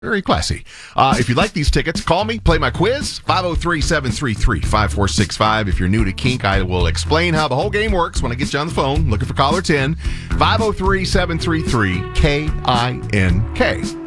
Very classy. If you'd like these tickets, call me, play my quiz, 503-733-5465. If you're new to Kink, I will explain how the whole game works when I get you on the phone. Looking for caller 10, 503-733-KINK.